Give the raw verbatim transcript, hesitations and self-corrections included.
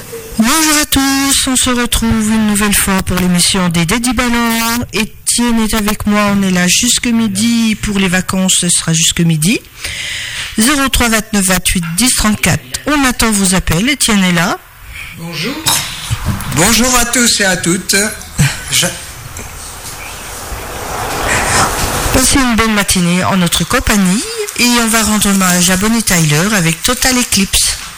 Bonjour à tous, on se retrouve une nouvelle fois pour l'émission des Daddy Ballons. Étienne est avec moi, on est là jusque midi. Pour les vacances, ce sera jusque midi. zéro trois vingt-neuf vingt-huit dix trente-quatre. On attend vos appels, Étienne est là. Bonjour. Bonjour à tous et à toutes. Je... Passez une bonne matinée en notre compagnie et on va rendre hommage à Bonnie Tyler avec Total Eclipse.